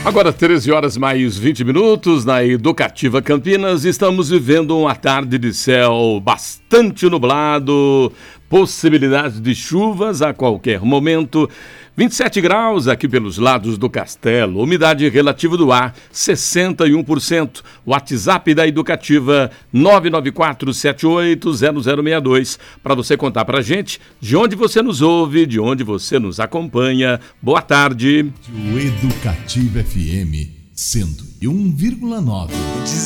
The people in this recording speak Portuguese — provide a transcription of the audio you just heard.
Agora 13 horas mais 20 minutos na Educativa Campinas. Estamos vivendo uma tarde de céu bastante nublado, possibilidade de chuvas a qualquer momento. 27 graus aqui pelos lados do Castelo, umidade relativa do ar 61%. WhatsApp da Educativa 994780062 para você contar pra gente de onde você nos ouve, de onde você nos acompanha. Boa tarde. O Educativa FM 101,9.